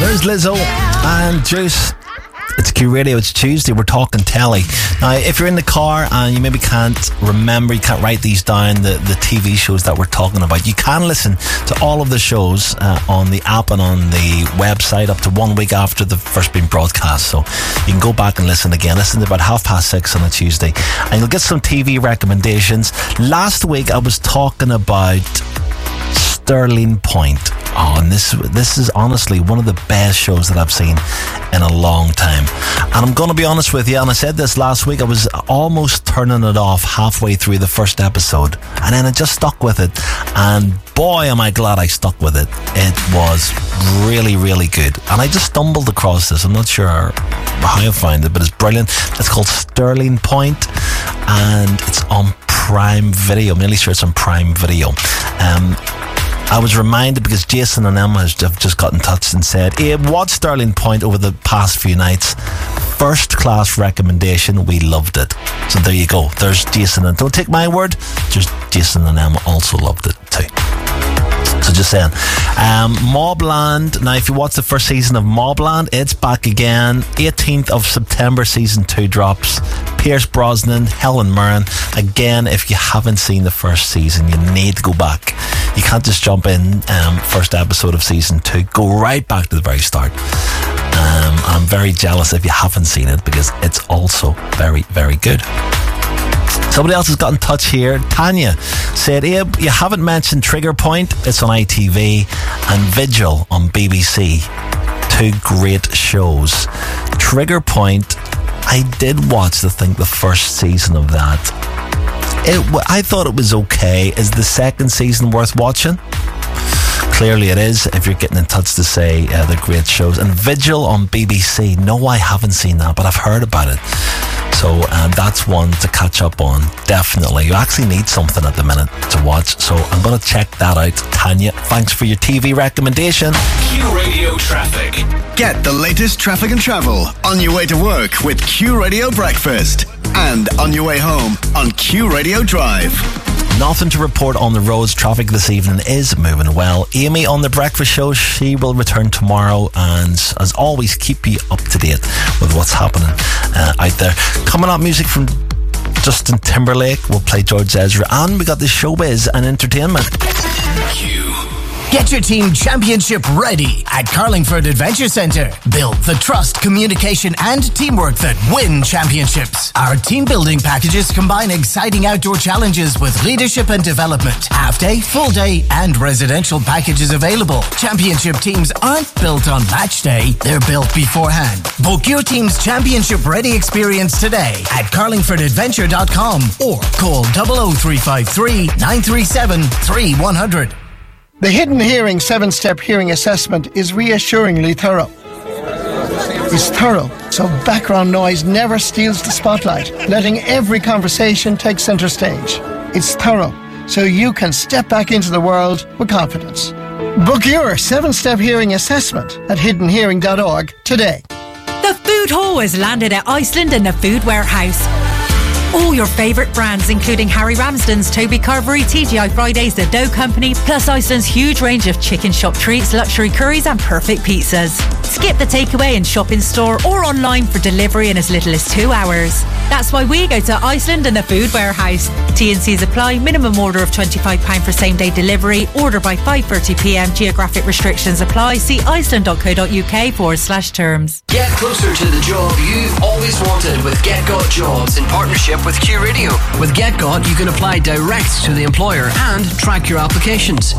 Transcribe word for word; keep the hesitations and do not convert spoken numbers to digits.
There's Lizzo and Juice. It's Q Radio, it's Tuesday, we're talking telly. Now, if you're in the car and you maybe can't remember, you can't write these down, the, the T V shows that we're talking about, you can listen to all of the shows uh, on the app and on the website up to one week after the first being broadcast. So you can go back and listen again. Listen to about half past six on a Tuesday. And you'll get some T V recommendations. Last week I was talking about Sterling Point. Oh, and this this is honestly one of the best shows that I've seen in a long time. And I'm going to be honest with you, and I said this last week, I was almost turning it off halfway through the first episode, and then I just stuck with it. And boy, am I glad I stuck with it. It was really, really good. And I just stumbled across this. I'm not sure how I found it, but it's brilliant. It's called Sterling Point, and it's on Prime Video. I'm nearly sure it's on Prime Video. Um... I was reminded because Jason and Emma have just got in touch and said, hey, watch Sterling Point over the past few nights. First class recommendation. We loved it. So there you go. There's Jason, and don't take my word, just Jason and Emma also loved it too. So just saying. Um, Mobland. Now, if you watch the first season of Mobland, it's back again. eighteenth of September, season two drops. Pierce Brosnan, Helen Mirren. Again, if you haven't seen the first season, you need to go back. You can't just jump in um, first episode of season two. Go right back to the very start. Um, I'm very jealous if you haven't seen it because it's also very, very good. Somebody else has got in touch here. Tanya said, Abe, you haven't mentioned Trigger Point. It's on I T V, and Vigil on B B C. Two great shows. Trigger Point, I did watch, I think, the first season of that. It, I thought it was okay. Is the second season worth watching? Clearly it is, if you're getting in touch to say uh, they're great shows. And Vigil on B B C, no, I haven't seen that, but I've heard about it. So um, that's one to catch up on, definitely. You actually need something at the minute to watch, so I'm going to check that out. Tanya, thanks for your T V recommendation. Q Radio Traffic. Get the latest traffic and travel on your way to work with Q Radio Breakfast, and on your way home on Q Radio Drive. Nothing to report on the roads. Traffic this evening is moving well. Amy on the breakfast show, she will return tomorrow, and as always, keep you up to date with what's happening uh, out there. Coming up, music from Justin Timberlake. We'll play George Ezra, and we got the showbiz and entertainment. Q. Get your team championship ready at Carlingford Adventure Centre. Build the trust, communication and teamwork that win championships. Our team building packages combine exciting outdoor challenges with leadership and development. Half day, full day and residential packages available. Championship teams aren't built on match day, they're built beforehand. Book your team's championship ready experience today at carlingford adventure dot com or call double oh three five three, nine three seven, three one hundred. The Hidden Hearing seven-step hearing assessment is reassuringly thorough. It's thorough, so background noise never steals the spotlight, letting every conversation take centre stage. It's thorough, so you can step back into the world with confidence. Book your seven-step hearing assessment at hidden hearing dot org today. The Food Hall has landed at Iceland in the Food Warehouse. All your favourite brands, including Harry Ramsden's, Toby Carvery, T G I Fridays, The Dough Company, plus Iceland's huge range of chicken shop treats, luxury curries and perfect pizzas. Skip the takeaway and shop in store or online for delivery in as little as two hours. That's why we go to Iceland and the Food Warehouse. T and C's apply. Minimum order of twenty-five pounds for same day delivery. Order by five thirty p m. Geographic restrictions apply. See iceland dot co dot uk forward slash terms. Get closer to the job you've always wanted with GetGot Jobs in partnership with Q Radio. With GetGot, you can apply direct to the employer and track your applications.